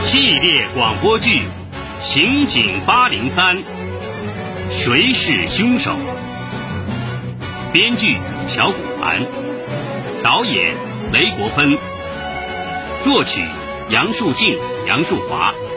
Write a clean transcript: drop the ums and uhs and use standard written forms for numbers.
系列广播剧《刑警803》，谁是凶手？编剧乔古凡，导演雷国芬，作曲杨树静、杨树华。